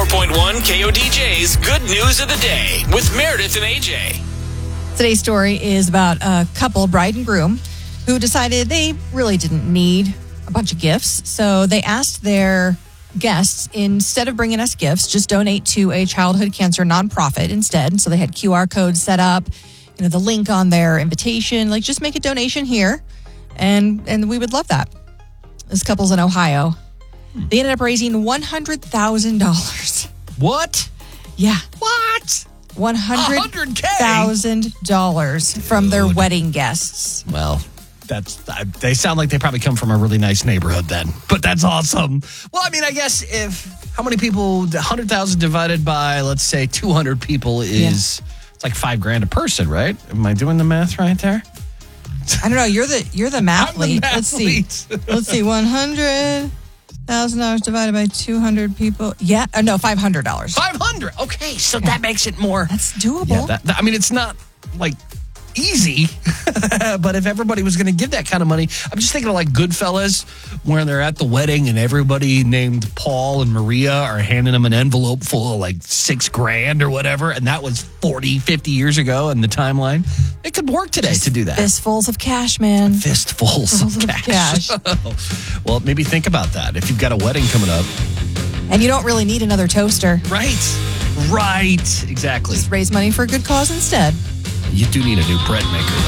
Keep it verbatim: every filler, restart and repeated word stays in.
point one K O D J's Good News of the Day with Meredith and A J. Today's story is about a couple, bride and groom, who decided they really didn't need a bunch of gifts. So they asked their guests, instead of bringing us gifts, just donate to a childhood cancer nonprofit instead. So they had Q R codes set up, you know, the link on their invitation, like just make a donation here. And, and we would love that. This couple's in Ohio. They ended up raising one hundred thousand dollars. What? Yeah. What? one hundred thousand dollars from their wedding guests. Well, that's they sound like they probably come from a really nice neighborhood then. But that's awesome. Well, I mean, I guess if how many people, one hundred thousand divided by, let's say, two hundred people is, yeah. It's like five grand a person, right? Am I doing the math right there? I don't know. You're the you're the mathlete. Let's see. Let's see. One hundred thousand dollars divided by two hundred people. Yeah. Uh, no, five hundred dollars. Five hundred. Okay, so okay. That makes it more. That's doable. Yeah, that, that, I mean, it's not like easy, but if everybody was going to give that kind of money, I'm just thinking of like Goodfellas, where they're at the wedding and everybody named Paul and Maria are handing them an envelope full of like six grand or whatever, and that was forty, fifty years ago in the timeline. It could work today just to do that. Fistfuls of cash, man. Fistfuls, Fistfuls of cash. Of cash. Well, maybe think about that if you've got a wedding coming up. And you don't really need another toaster. Right. Right. Exactly. Just raise money for a good cause instead. You do need a new bread maker, though.